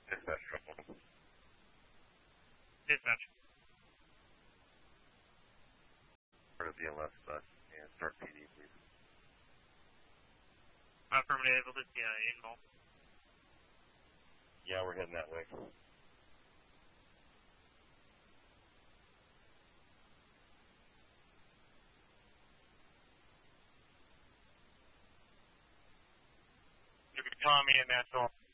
Dispatch trouble. Dispatch. Part of the LS bus and start PD, please. Affirmative, able to involve. Yeah, we're heading that way. You can call me in National.